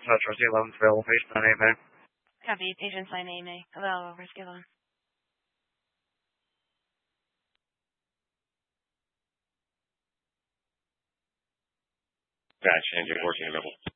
Trustee 11 available, patient on AMA. Copy, patient's on AMA. Hello, Rescue 11. Gotcha, engine 14 available.